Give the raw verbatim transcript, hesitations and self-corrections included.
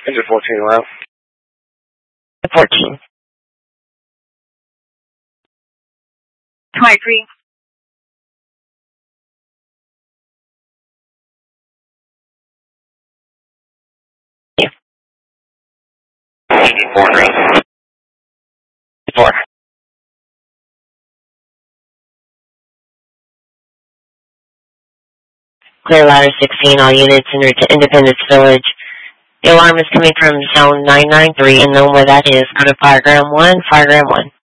Is it fourteen around? fourteen. twenty-three. Yeah. eighty-four around. Four. Clear ladder sixteen, all units in Independence Village. The alarm is coming from zone nine nine three, and know where that is. Go to Fireground one, Fireground one.